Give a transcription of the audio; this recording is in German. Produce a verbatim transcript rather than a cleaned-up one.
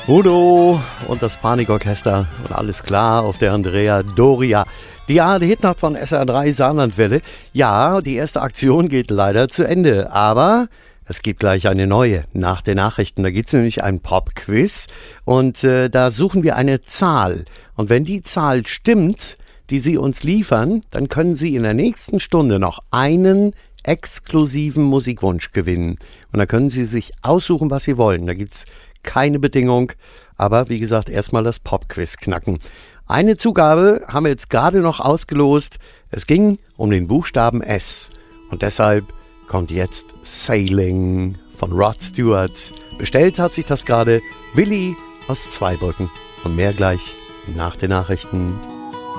Udo und das Panikorchester und alles klar auf der Andrea Doria. Die A R D-Hitnacht von S R drei Saarlandwelle. Ja, die erste Aktion geht leider zu Ende, aber es gibt gleich eine neue nach den Nachrichten. Da gibt es nämlich ein Pop-Quiz und äh, da suchen wir eine Zahl. Und wenn die Zahl stimmt, die Sie uns liefern, dann können Sie in der nächsten Stunde noch einen exklusiven Musikwunsch gewinnen. Und da können Sie sich aussuchen, was Sie wollen. Da gibt es keine Bedingung, aber wie gesagt, erstmal das Pop-Quiz knacken. Eine Zugabe haben wir jetzt gerade noch ausgelost. Es ging um den Buchstaben S. Und deshalb kommt jetzt Sailing von Rod Stewart. Bestellt hat sich das gerade Willi aus Zweibrücken. Und mehr gleich nach den Nachrichten.